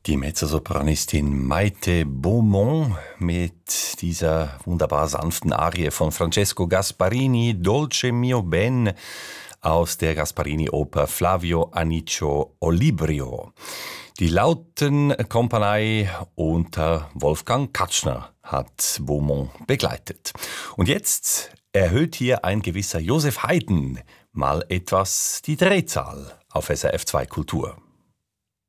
Die Mezzosopranistin Maite Beaumont mit dieser wunderbar sanften Arie von Francesco Gasparini, Dolce mio ben, aus der Gasparini-Oper Flavio Anicio Olibrio. Die Lautenkompanie unter Wolfgang Katschner hat Beaumont begleitet. Und jetzt erhöht hier ein gewisser Josef Haydn mal etwas die Drehzahl auf SRF 2 Kultur.